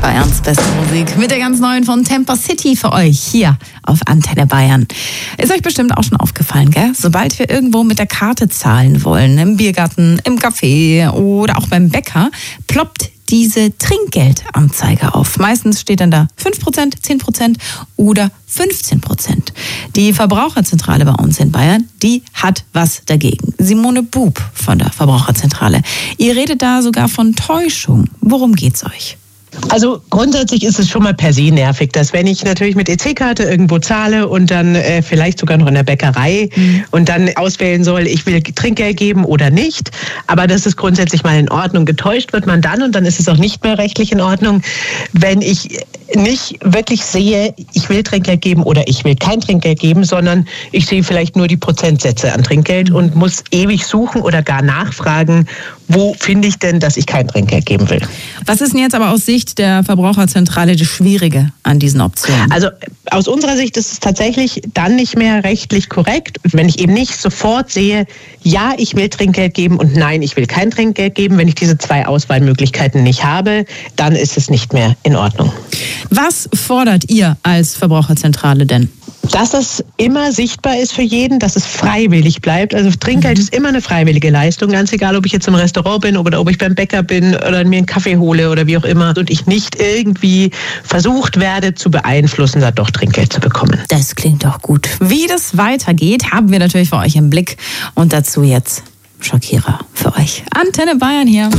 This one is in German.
Bayerns beste Musik mit der ganz neuen von Temper City für euch hier auf Antenne Bayern. Ist euch bestimmt auch schon aufgefallen, gell? Sobald wir irgendwo mit der Karte zahlen wollen, im Biergarten, im Café oder auch beim Bäcker, ploppt diese Trinkgeldanzeige auf. Meistens steht dann da 5%, 10% oder 15%. Die Verbraucherzentrale bei uns in Bayern, die hat was dagegen. Simone Bub von der Verbraucherzentrale. Ihr redet da sogar von Täuschung. Worum geht's euch? Also grundsätzlich ist es schon mal per se nervig, dass wenn ich natürlich mit EC-Karte irgendwo zahle und dann vielleicht sogar noch in der Bäckerei und dann auswählen soll, ich will Trinkgeld geben oder nicht, aber das ist grundsätzlich mal in Ordnung. Getäuscht wird man dann und dann ist es auch nicht mehr rechtlich in Ordnung, wenn ich nicht wirklich sehe, ich will Trinkgeld geben oder ich will kein Trinkgeld geben, sondern ich sehe vielleicht nur die Prozentsätze an Trinkgeld und muss ewig suchen oder gar nachfragen, wo finde ich denn, dass ich kein Trinkgeld geben will. Was ist denn jetzt aber aus Sicht der Verbraucherzentrale das Schwierige an diesen Optionen? Also aus unserer Sicht ist es tatsächlich dann nicht mehr rechtlich korrekt, wenn ich eben nicht sofort sehe, ja, ich will Trinkgeld geben und nein, ich will kein Trinkgeld geben. Wenn ich diese zwei Auswahlmöglichkeiten nicht habe, dann ist es nicht mehr in Ordnung. Was fordert ihr als Verbraucherzentrale denn? Dass es immer sichtbar ist für jeden, dass es freiwillig bleibt. Also Trinkgeld ist immer eine freiwillige Leistung, ganz egal, ob ich jetzt im Restaurant bin oder ob ich beim Bäcker bin oder mir einen Kaffee hole oder wie auch immer und ich nicht irgendwie versucht werde zu beeinflussen, da doch Trinkgeld zu bekommen. Das klingt doch gut. Wie das weitergeht, haben wir natürlich für euch im Blick und dazu jetzt Schockierer für euch. Antenne Bayern hier.